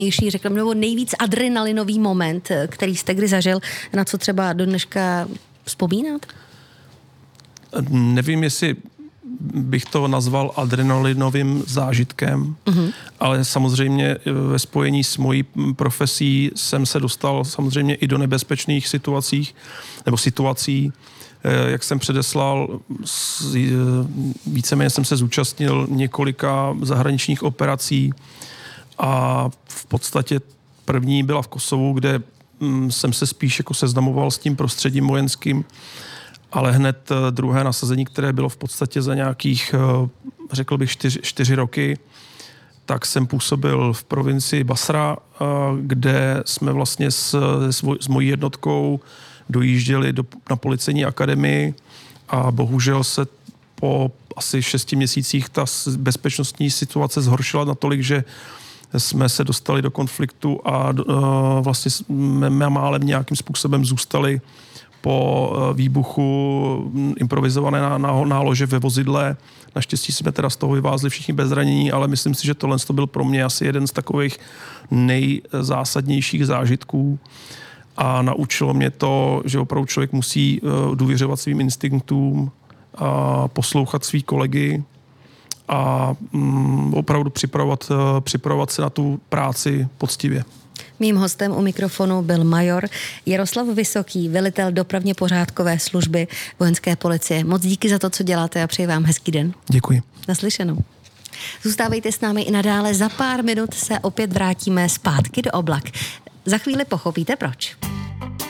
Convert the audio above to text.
řekl, nebo nejvíc adrenalinový moment, který jste kdy zažil, na co třeba do dneška vzpomínat? Nevím, jestli bych to nazval adrenalinovým zážitkem, ale samozřejmě ve spojení s mojí profesí jsem se dostal samozřejmě i do nebezpečných situací. Jak jsem předeslal, víceméně jsem se zúčastnil několika zahraničních operací a v podstatě první byla v Kosovu, kde jsem se spíš jako seznamoval s tím prostředím vojenským, ale hned druhé nasazení, které bylo v podstatě za nějakých, řekl bych, 4 roky, tak jsem působil v provincii Basra, kde jsme vlastně s mojí jednotkou dojížděli na policejní akademii a bohužel se po asi 6 měsících ta bezpečnostní situace zhoršila natolik, že jsme se dostali do konfliktu a vlastně jsme málem nějakým způsobem zůstali po výbuchu improvizované nálože ve vozidle. Naštěstí jsme teda z toho vyvázli všichni bez zranění, ale myslím si, že tohle to byl pro mě asi jeden z takových nejzásadnějších zážitků. A naučilo mě to, že opravdu člověk musí důvěřovat svým instinktům, a poslouchat svý kolegy a opravdu připravovat se na tu práci poctivě. Mým hostem u mikrofonu byl major Jaroslav Vysoký, velitel dopravně pořádkové služby Vojenské policie. Moc díky za to, co děláte a přeji vám hezký den. Děkuji. Naslyšenou. Zůstávejte s námi i nadále. Za pár minut se opět vrátíme zpátky do oblak. Za chvíli pochopíte proč.